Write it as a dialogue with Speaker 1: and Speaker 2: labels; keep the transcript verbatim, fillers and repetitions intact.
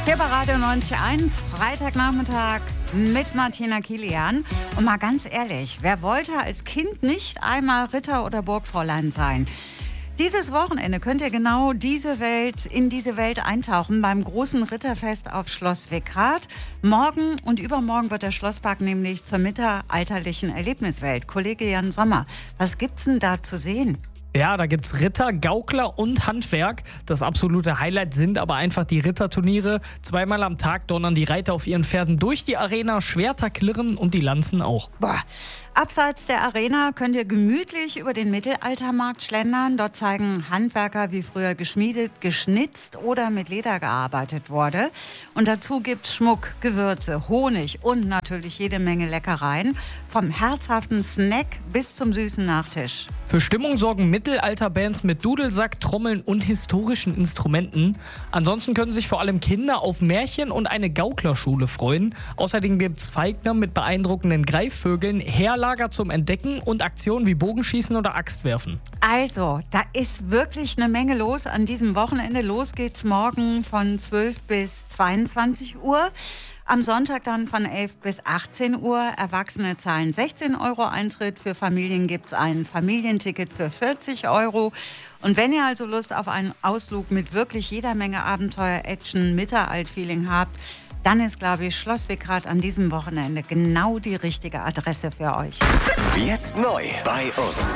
Speaker 1: Hier bei Radio neunzig Komma eins, Freitagnachmittag mit Martina Kilian. Und mal ganz ehrlich, wer wollte als Kind nicht einmal Ritter oder Burgfräulein sein? Dieses Wochenende könnt ihr genau diese Welt, in diese Welt eintauchen beim großen Ritterfest auf Schloss Weckhardt. Morgen und übermorgen wird der Schlosspark nämlich zur mittelalterlichen Erlebniswelt. Kollege Jan Sommer, was gibt's denn da zu sehen?
Speaker 2: Ja, da gibt's Ritter, Gaukler und Handwerk. Das absolute Highlight sind aber einfach die Ritterturniere. Zweimal am Tag donnern die Reiter auf ihren Pferden durch die Arena, Schwerter klirren und die Lanzen auch.
Speaker 1: Boah. Abseits der Arena könnt ihr gemütlich über den Mittelaltermarkt schlendern. Dort zeigen Handwerker, wie früher geschmiedet, geschnitzt oder mit Leder gearbeitet wurde. Und dazu gibt's Schmuck, Gewürze, Honig und natürlich jede Menge Leckereien. Vom herzhaften Snack bis zum süßen Nachtisch.
Speaker 2: Für Stimmung sorgen Mittelalterbands mit Dudelsack, Trommeln und historischen Instrumenten. Ansonsten können sich vor allem Kinder auf Märchen und eine Gauklerschule freuen. Außerdem gibt's Feigner mit beeindruckenden Greifvögeln, Heerlager zum Entdecken und Aktionen wie Bogenschießen oder Axtwerfen.
Speaker 1: Also, da ist wirklich eine Menge los an diesem Wochenende. Los geht's morgen von zwölf bis zweiundzwanzig Uhr. Am Sonntag dann von elf bis achtzehn Uhr. Erwachsene zahlen sechzehn Euro Eintritt. Für Familien gibt es ein Familienticket für vierzig Euro. Und wenn ihr also Lust auf einen Ausflug mit wirklich jeder Menge Abenteuer, Action, Mittelaltfeeling habt, dann ist, glaube ich, Schloss Weckhardt an diesem Wochenende genau die richtige Adresse für euch.
Speaker 3: Jetzt neu bei uns.